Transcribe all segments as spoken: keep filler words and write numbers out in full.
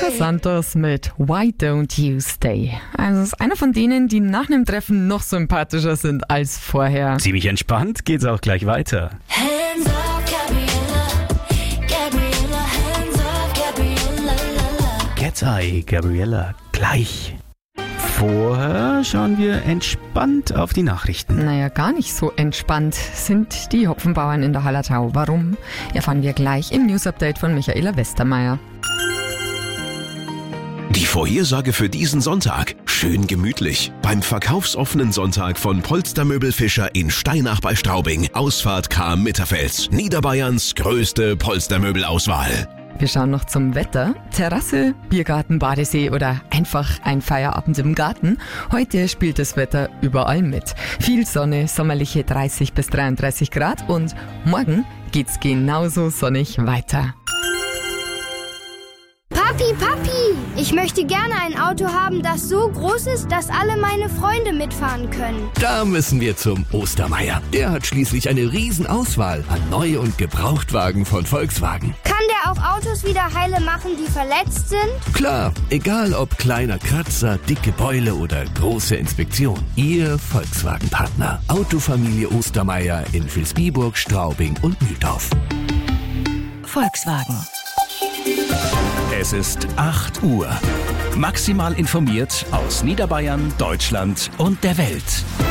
Los Santos mit Why Don't You Stay? Also es ist einer von denen, die nach einem Treffen noch sympathischer sind als vorher. Ziemlich entspannt geht's auch gleich weiter. Hands up, Gabriella, Gabriella, hands up, Gabriella, la, la. Cat's Eye, Gabriella, gleich. Vorher schauen wir entspannt auf die Nachrichten. Naja, gar nicht so entspannt sind die Hopfenbauern in der Hallertau. Warum? Erfahren wir gleich im News-Update von Michaela Westermeier. Die Vorhersage für diesen Sonntag. Schön gemütlich. Beim verkaufsoffenen Sonntag von Polstermöbel Fischer in Steinach bei Straubing. Ausfahrt Cham-Mitterfels. Niederbayerns größte Polstermöbelauswahl. Wir schauen noch zum Wetter. Terrasse, Biergarten, Badesee oder einfach ein Feierabend im Garten. Heute spielt das Wetter überall mit. Viel Sonne, sommerliche dreißig bis dreiunddreißig Grad und morgen geht's genauso sonnig weiter. Papi, Papi, ich möchte gerne ein Auto haben, das so groß ist, dass alle meine Freunde mitfahren können. Da müssen wir zum Ostermeier. Der hat schließlich eine Riesenauswahl an Neu- und Gebrauchtwagen von Volkswagen. Kann der auch Autos wieder heile machen, die verletzt sind? Klar, egal ob kleiner Kratzer, dicke Beule oder große Inspektion. Ihr Volkswagen-Partner. Autofamilie Ostermeier in Vilsbiburg, Straubing und Mühldorf. Volkswagen. Es ist acht Uhr. Maximal informiert aus Niederbayern, Deutschland und der Welt.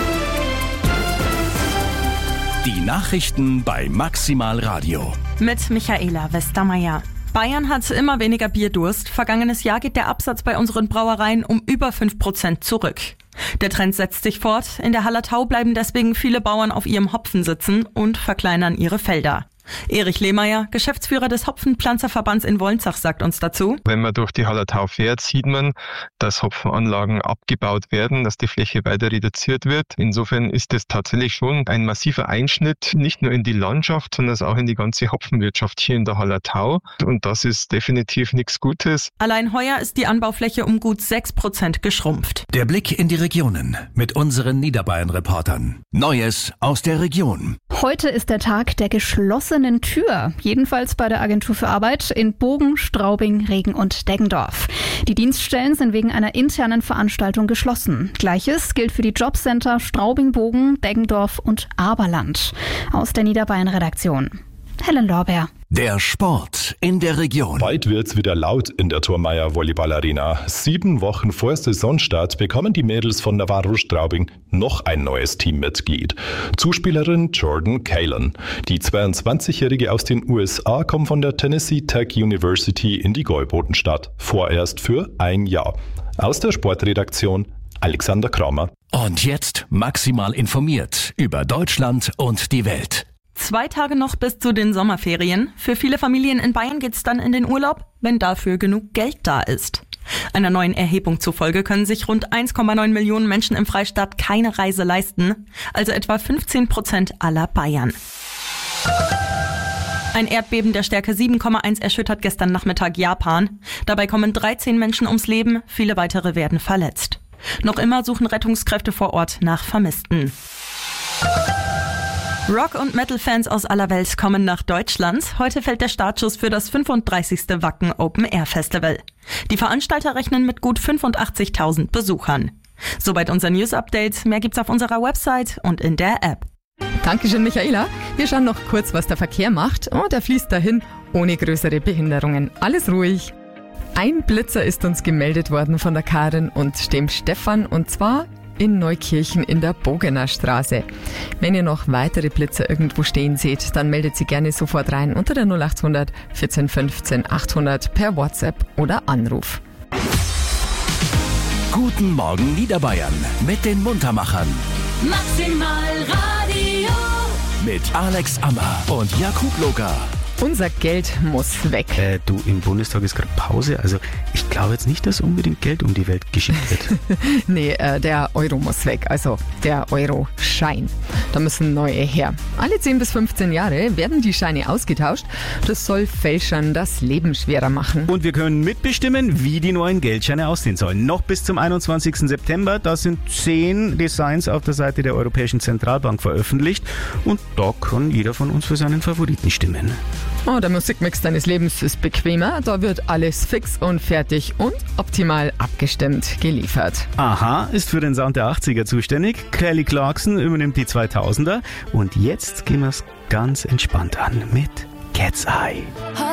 Die Nachrichten bei Maximal Radio. Mit Michaela Westermeier. Bayern hat immer weniger Bierdurst. Vergangenes Jahr geht der Absatz bei unseren Brauereien um über fünf Prozent zurück. Der Trend setzt sich fort. In der Hallertau bleiben deswegen viele Bauern auf ihrem Hopfen sitzen und verkleinern ihre Felder. Erich Lehmeier, Geschäftsführer des Hopfenpflanzerverbands in Wolnzach, sagt uns dazu. Wenn man durch die Hallertau fährt, sieht man, dass Hopfenanlagen abgebaut werden, dass die Fläche weiter reduziert wird. Insofern ist es tatsächlich schon ein massiver Einschnitt, nicht nur in die Landschaft, sondern auch in die ganze Hopfenwirtschaft hier in der Hallertau. Und das ist definitiv nichts Gutes. Allein heuer ist die Anbaufläche um gut sechs Prozent geschrumpft. Der Blick in die Regionen mit unseren Niederbayern-Reportern. Neues aus der Region. Heute ist der Tag der geschlossenen Tür, jedenfalls bei der Agentur für Arbeit in Bogen, Straubing, Regen und Deggendorf. Die Dienststellen sind wegen einer internen Veranstaltung geschlossen. Gleiches gilt für die Jobcenter Straubing, Bogen, Deggendorf und Aberland. Aus der Niederbayern-Redaktion. Helen Lorbeer. Der Sport in der Region. Bald wird's wieder laut in der Thurmeier Volleyball Arena. Sieben Wochen vor Saisonstart bekommen die Mädels von Navarro Straubing noch ein neues Teammitglied. Zuspielerin Jordan Kalen. Die zweiundzwanzigjährige aus den U S A kommt von der Tennessee Tech University in die Gäubodenstadt. Vorerst für ein Jahr. Aus der Sportredaktion Alexander Kramer. Und jetzt maximal informiert über Deutschland und die Welt. Zwei Tage noch bis zu den Sommerferien. Für viele Familien in Bayern geht's dann in den Urlaub, wenn dafür genug Geld da ist. Einer neuen Erhebung zufolge können sich rund eins Komma neun Millionen Menschen im Freistaat keine Reise leisten, also etwa fünfzehn Prozent aller Bayern. Ein Erdbeben der Stärke sieben Komma eins erschüttert gestern Nachmittag Japan. Dabei kommen dreizehn Menschen ums Leben, viele weitere werden verletzt. Noch immer suchen Rettungskräfte vor Ort nach Vermissten. Rock- und Metal-Fans aus aller Welt kommen nach Deutschland. Heute fällt der Startschuss für das fünfunddreißigste Wacken Open Air Festival. Die Veranstalter rechnen mit gut fünfundachtzigtausend Besuchern. Soweit unser News-Update. Mehr gibt's auf unserer Website und in der App. Dankeschön, Michaela. Wir schauen noch kurz, was der Verkehr macht. Oh, der fließt dahin ohne größere Behinderungen. Alles ruhig. Ein Blitzer ist uns gemeldet worden von der Karin und dem Stefan, und zwar in Neukirchen in der Bogener Straße. Wenn ihr noch weitere Blitzer irgendwo stehen seht, dann meldet sie gerne sofort rein unter der null acht hundert vierzehn fünfzehn achthundert per WhatsApp oder Anruf. Guten Morgen Niederbayern mit den Muntermachern. Maximal Radio. Mit Alex Ammer und Jakub Loga. Unser Geld muss weg. Äh, du, im Bundestag ist gerade Pause. Also ich glaube jetzt nicht, dass unbedingt Geld um die Welt geschickt wird. nee, äh, der Euro muss weg. Also der Euro-Schein. Da müssen neue her. Alle zehn bis fünfzehn Jahre werden die Scheine ausgetauscht. Das soll Fälschern das Leben schwerer machen. Und wir können mitbestimmen, wie die neuen Geldscheine aussehen sollen. Noch bis zum einundzwanzigsten September. Da sind zehn Designs auf der Seite der Europäischen Zentralbank veröffentlicht. Und da kann jeder von uns für seinen Favoriten stimmen. Oh, der Musikmix deines Lebens ist bequemer. Da wird alles fix und fertig und optimal abgestimmt geliefert. Aha ist für den Sound der achtziger zuständig. Kelly Clarkson übernimmt die zweitausender. Und jetzt gehen wir es ganz entspannt an mit Cat's Eye.